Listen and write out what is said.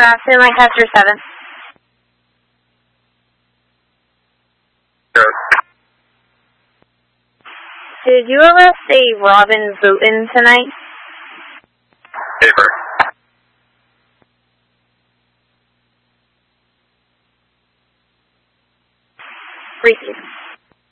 Grafton, Lancaster 7. Sure. Did you arrest a Robin Booten tonight? Paper. Received.